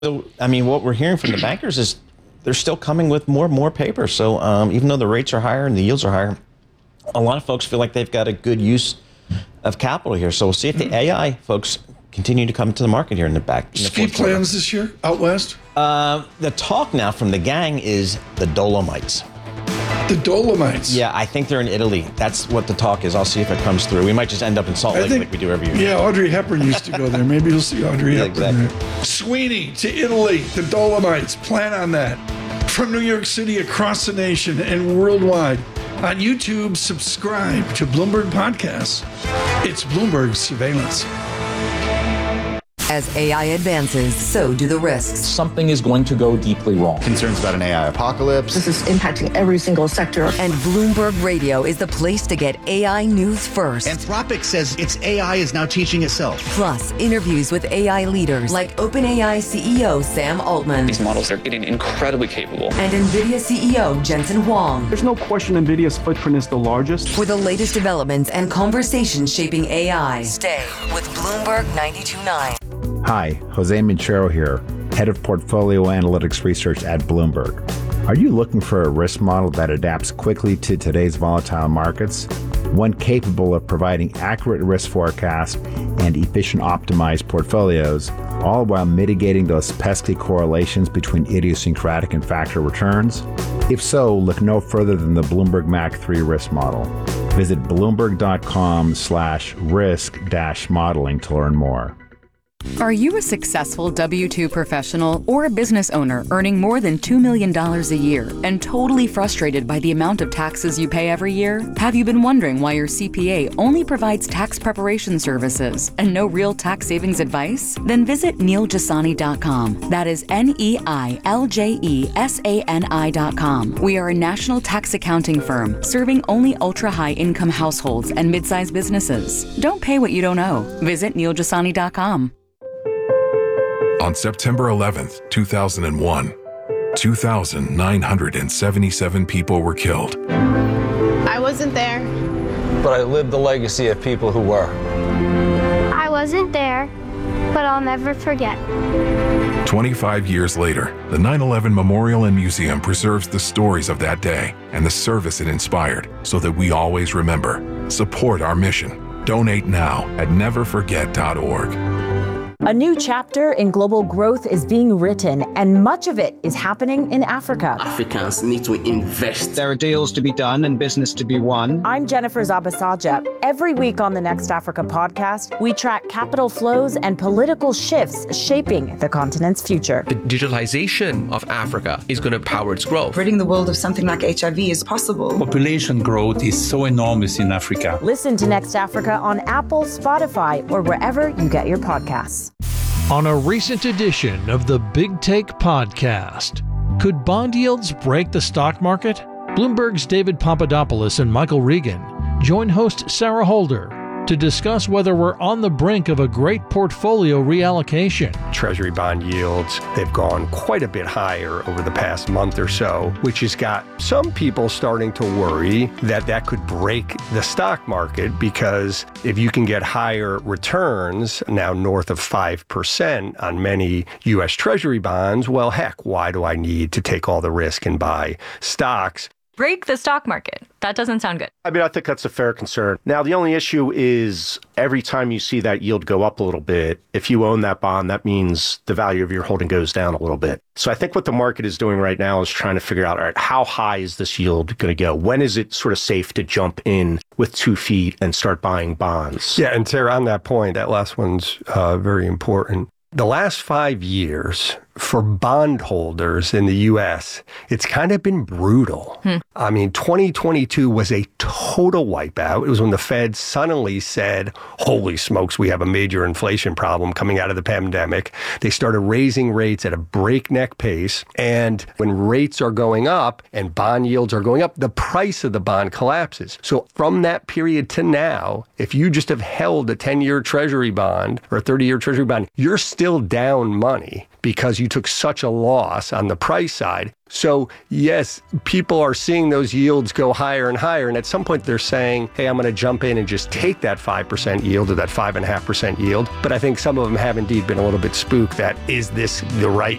So, I mean, what we're hearing from the bankers is they're still coming with more and more paper. So even though the rates are higher and the yields are higher, a lot of folks feel like they've got a good use of capital here. So we'll see if the AI folks continue to come to the market here in the back. Ski plans this year out west? The talk now from the gang is the Dolomites. The Dolomites? Yeah, I think they're in Italy. That's what the talk is. I'll see if it comes through. We might just end up in Salt Lake like we do every year. Yeah, Audrey Hepburn used to go there. Maybe you'll see Audrey Hepburn there. Sweeney to Italy, the Dolomites. Plan on that. From New York City, across the nation, and worldwide. On YouTube, subscribe to Bloomberg Podcasts. It's Bloomberg Surveillance. As AI advances, so do the risks. Something is going to go deeply wrong. Concerns about an AI apocalypse. This is impacting every single sector. And Bloomberg Radio is the place to get AI news first. Anthropic says its AI is now teaching itself. Plus, interviews with AI leaders like OpenAI CEO Sam Altman. These models are getting incredibly capable. And NVIDIA CEO Jensen Huang. There's no question NVIDIA's footprint is the largest. For the latest developments and conversations shaping AI, stay with Bloomberg 92.9. Hi, Jose Minchero here, Head of Portfolio Analytics Research at Bloomberg. Are you looking for a risk model that adapts quickly to today's volatile markets? One capable of providing accurate risk forecasts and efficient optimized portfolios, all while mitigating those pesky correlations between idiosyncratic and factor returns? If so, look no further than the Bloomberg Mac 3 risk model. Visit bloomberg.com/risk-modeling to learn more. Are you a successful W-2 professional or a business owner earning more than $2 million a year and totally frustrated by the amount of taxes you pay every year? Have you been wondering why your CPA only provides tax preparation services and no real tax savings advice? Then visit NeilJasani.com. That is NeilJasani.com. We are a national tax accounting firm serving only ultra-high income households and mid-sized businesses. Don't pay what you don't owe. Visit NeilJasani.com. On September 11th, 2001, 2,977 people were killed. I wasn't there. But I lived the legacy of people who were. I wasn't there, but I'll never forget. 25 years later, the 9/11 Memorial and Museum preserves the stories of that day and the service it inspired so that we always remember. Support our mission. Donate now at neverforget.org. A new chapter in global growth is being written, and much of it is happening in Africa. Africans need to invest. There are deals to be done and business to be won. I'm Jennifer Zabasaja. Every week on the Next Africa podcast, we track capital flows and political shifts shaping the continent's future. The digitalization of Africa is going to power its growth. Ridding the world of something like HIV is possible. Population growth is so enormous in Africa. Listen to Next Africa on Apple, Spotify, or wherever you get your podcasts. On a recent edition of the Big Take podcast, could bond yields break the stock market? Bloomberg's David Papadopoulos and Michael Regan join host Sarah Holder to discuss whether we're on the brink of a great portfolio reallocation. Treasury bond yields, they've gone quite a bit higher over the past month or so, which has got some people starting to worry that that could break the stock market, because if you can get higher returns, now north of 5% on many U.S. Treasury bonds, well, heck, why do I need to take all the risk and buy stocks? Break the stock market. That doesn't sound good. I mean, I think that's a fair concern. Now, the only issue is every time you see that yield go up a little bit, if you own that bond, that means the value of your holding goes down a little bit. So I think what the market is doing right now is trying to figure out, all right, how high is this yield going to go? When is it sort of safe to jump in with 2 feet and start buying bonds? Yeah, and Tara, on that point, that last one's very important. The last 5 years for bondholders in the U.S., it's kind of been brutal. I mean, 2022 was a total wipeout. It was when the Fed suddenly said, holy smokes, we have a major inflation problem coming out of the pandemic. They started raising rates at a breakneck pace. And when rates are going up and bond yields are going up, the price of the bond collapses. So from that period to now, if you just have held a 10-year Treasury bond or a 30-year Treasury bond, you're still down money because you took such a loss on the price side. So yes, people are seeing those yields go higher and higher. And at some point they're saying, hey, I'm going to jump in and just take that 5% yield or that 5.5% yield. But I think some of them have indeed been a little bit spooked that, is this the right